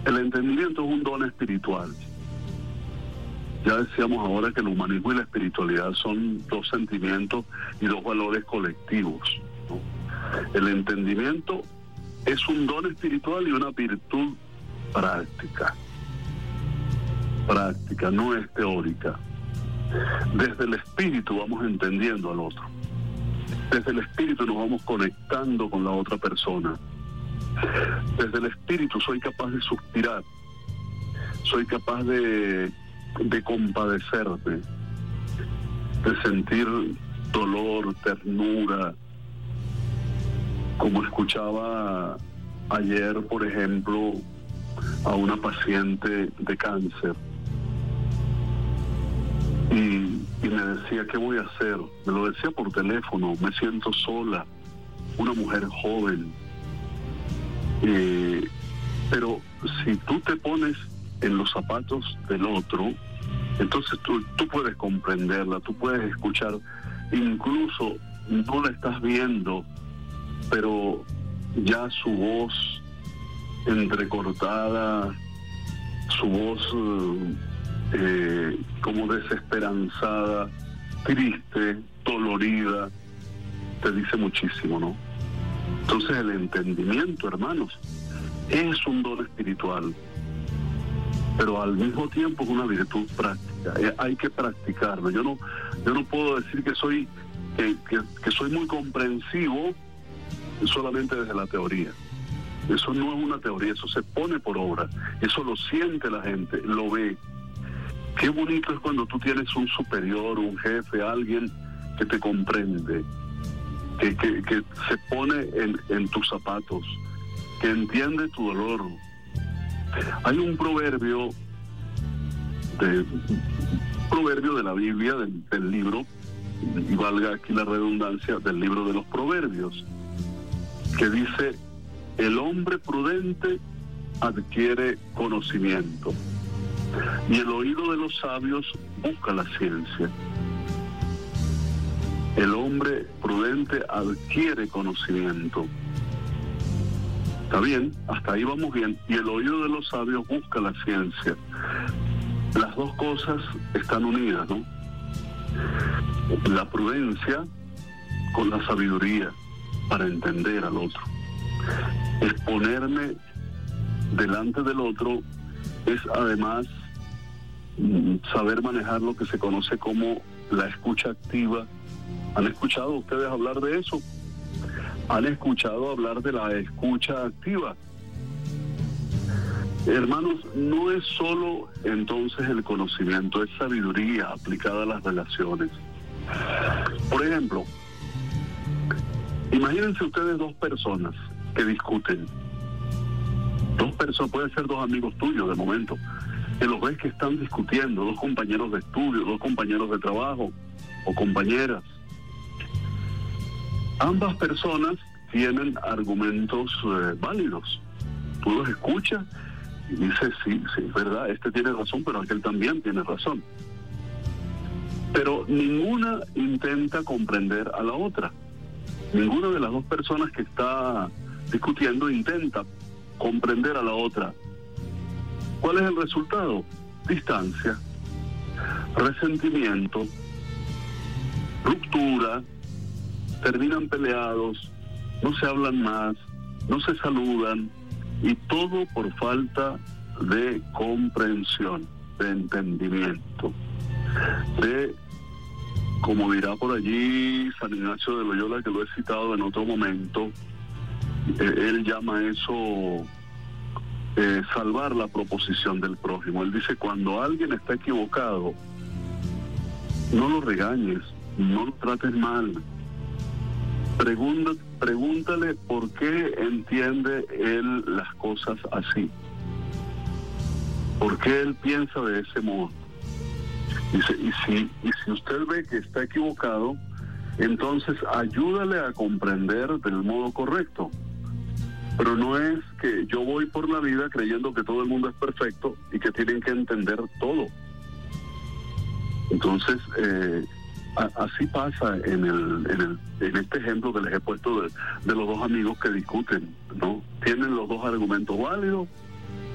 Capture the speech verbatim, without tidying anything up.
El entendimiento es un don espiritual. Ya decíamos ahora que el humanismo y la espiritualidad son dos sentimientos y dos valores colectivos, ¿no? El entendimiento es un don espiritual y una virtud práctica. Práctica, no es teórica. Desde el espíritu vamos entendiendo al otro. Desde el espíritu nos vamos conectando con la otra persona. Desde el espíritu soy capaz de suspirar. Soy capaz de, de compadecerme, de sentir dolor, ternura. Como escuchaba ayer, por ejemplo, a una paciente de cáncer. Y, y me decía, ¿qué voy a hacer? Me lo decía por teléfono, me siento sola, una mujer joven. Eh, pero si tú te pones en los zapatos del otro, entonces tú, tú puedes comprenderla, tú puedes escuchar, incluso no la estás viendo, pero ya su voz entrecortada, su voz eh, como desesperanzada, triste, dolorida, te dice muchísimo, ¿no? Entonces el entendimiento, hermanos, es un don espiritual, pero al mismo tiempo es una virtud práctica. Eh, hay que practicarlo. Yo no, yo no puedo decir que soy, que, que, que soy muy comprensivo solamente desde la teoría. Eso no es una teoría, eso se pone por obra, eso lo siente la gente, lo ve. Qué bonito es cuando tú tienes un superior, un jefe, alguien que te comprende, que, que, que se pone en, en tus zapatos, que entiende tu dolor. Hay un proverbio de, proverbio de la Biblia, del, del libro, y valga aquí la redundancia, del libro de los Proverbios, que dice: el hombre prudente adquiere conocimiento, y el oído de los sabios busca la ciencia. El hombre prudente adquiere conocimiento. Está bien, hasta ahí vamos bien. Y el oído de los sabios busca la ciencia. Las dos cosas están unidas, ¿no? La prudencia con la sabiduría para entender al otro. Exponerme delante del otro es además saber manejar lo que se conoce como la escucha activa. ¿Han escuchado ustedes hablar de eso? ¿Han escuchado hablar de la escucha activa? Hermanos, no es solo entonces el conocimiento, es sabiduría aplicada a las relaciones. Por ejemplo, imagínense ustedes dos personas que discuten. Dos personas, pueden ser dos amigos tuyos de momento, que los ves que están discutiendo, dos compañeros de estudio, dos compañeros de trabajo o compañeras. Ambas personas tienen argumentos eh, válidos. Tú los escuchas y dices, sí, sí, es verdad, este tiene razón, pero aquel también tiene razón. Pero ninguna intenta comprender a la otra. Ninguna de las dos personas que está discutiendo intenta comprender a la otra. ¿Cuál es el resultado? Distancia, resentimiento, ruptura, terminan peleados, no se hablan más, no se saludan, y todo por falta de comprensión, de entendimiento, de, como dirá por allí San Ignacio de Loyola, que lo he citado en otro momento, eh, él llama eso eh, salvar la proposición del prójimo. Él dice, cuando alguien está equivocado, no lo regañes, no lo trates mal. Pregunta, pregúntale por qué entiende él las cosas así. ¿Por qué él piensa de ese modo? Dice, y si, y si usted ve que está equivocado, entonces ayúdale a comprender del modo correcto. Pero no es que yo voy por la vida creyendo que todo el mundo es perfecto y que tienen que entender todo. Entonces, eh, así pasa en el, en el en este ejemplo que les he puesto de, de los dos amigos que discuten, ¿no? Tienen los dos argumentos válidos,